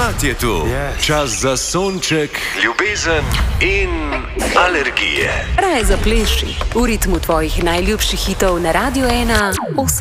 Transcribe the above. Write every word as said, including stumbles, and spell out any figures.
Pomlad je tu, yes. Čas za sonček, ljubezen in alergije. Raje zapleši v ritmu tvojih najljubših hitov na Radio ena osem.